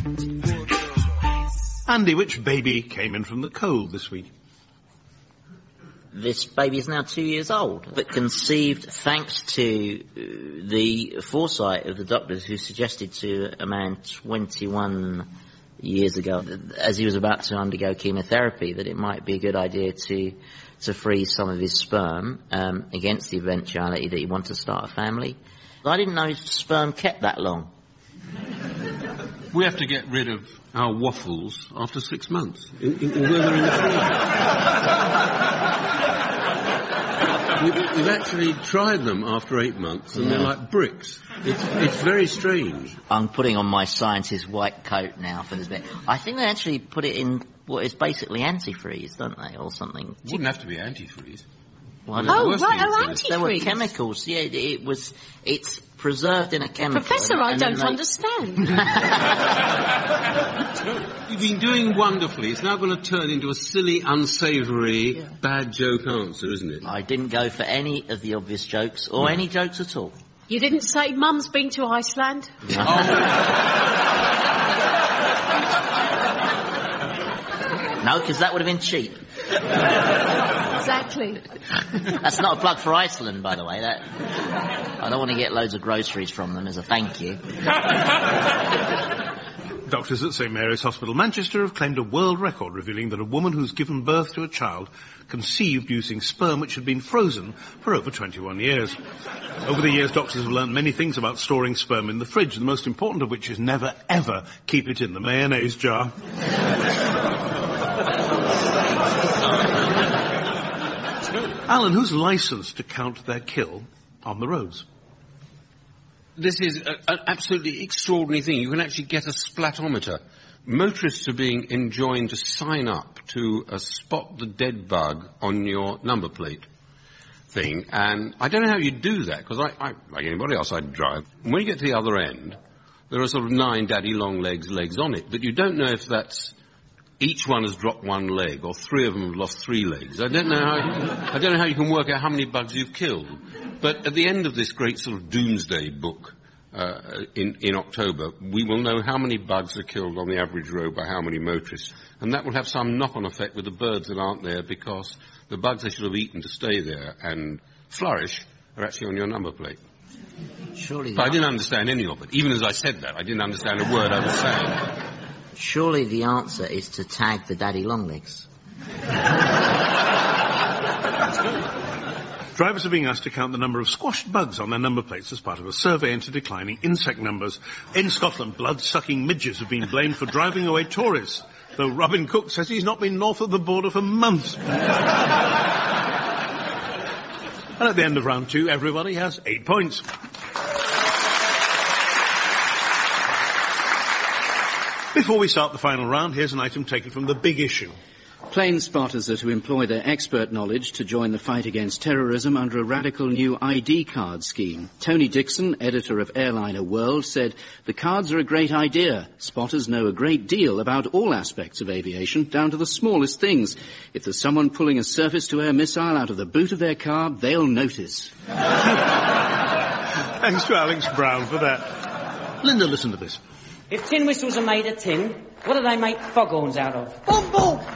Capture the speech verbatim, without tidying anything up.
Andy, which baby came in from the cold this week? This baby is now two years old, but conceived thanks to the foresight of the doctors who suggested to a man twenty-one years ago, as he was about to undergo chemotherapy, that it might be a good idea to to freeze some of his sperm um, against the eventuality that he wanted to start a family. I didn't know his sperm kept that long. We have to get rid of our waffles after six months, in, in, although they're in the freezer. we, we've actually tried them after eight months, and yeah. they're like bricks. It's, it's very strange. I'm putting on my scientist white coat now for this bit. I think they actually put it in what is basically antifreeze, don't they, or something? It wouldn't have to be antifreeze. Well, oh, right, oh, antifreeze. There were chemicals, yeah, it was, it's preserved in a chemical. Professor, and, I and don't they... understand. You've been doing wonderfully. It's now going to turn into a silly, unsavoury, yeah. bad joke answer, isn't it? I didn't go for any of the obvious jokes, or no. any jokes at all. You didn't say Mum's been to Iceland? No. Oh. No, because that would have been cheap. Exactly. That's not a plug for Iceland, by the way. That I don't want to get loads of groceries from them as a thank you. Doctors at St Mary's Hospital, Manchester, have claimed a world record, revealing that a woman who's given birth to a child conceived using sperm which had been frozen for over twenty-one years. Over the years, doctors have learned many things about storing sperm in the fridge, the most important of which is never, ever keep it in the mayonnaise jar. Alan, who's licensed to count their kill on the roads? This is a, an absolutely extraordinary thing. You can actually get a splatometer. Motorists are being enjoined to sign up to a spot the dead bug on your number plate thing. And I don't know how you do that, because I, I, like anybody else, I'd drive. And when you get to the other end, there are sort of nine daddy long legs legs on it. But you don't know if that's each one has dropped one leg, or three of them have lost three legs. I don't know how you, I don't know how you can work out how many bugs you've killed. But at the end of this great sort of doomsday book, uh, in, in October, we will know how many bugs are killed on the average road by how many motorists. And that will have some knock-on effect with the birds that aren't there, because the bugs they should have eaten to stay there and flourish are actually on your number plate. Surely. But I didn't understand any of it. Even as I said that, I didn't understand a word I was saying. Surely the answer is to tag the daddy longlegs. Drivers are being asked to count the number of squashed bugs on their number plates as part of a survey into declining insect numbers. In Scotland, blood-sucking midges have been blamed for driving away tourists, though Robin Cook says he's not been north of the border for months. And at the end of round two, everybody has eight points. Before we start the final round, here's an item taken from The Big Issue. Plane spotters are to employ their expert knowledge to join the fight against terrorism under a radical new I D card scheme. Tony Dixon, editor of Airliner World, said, "The cards are a great idea. Spotters know a great deal about all aspects of aviation, down to the smallest things. If there's someone pulling a surface-to-air missile out of the boot of their car, they'll notice." Thanks to Alex Brown for that. Linda, listen to this. If tin whistles are made of tin, what do they make foghorns out of? Bumble!